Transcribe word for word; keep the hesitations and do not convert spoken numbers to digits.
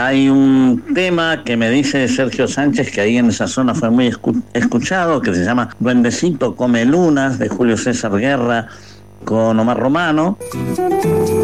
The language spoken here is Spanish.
Hay un tema que me dice Sergio Sánchez que ahí en esa zona fue muy escu- escuchado, que se llama Duendecito come lunas, de Julio César Guerra con Omar Romano.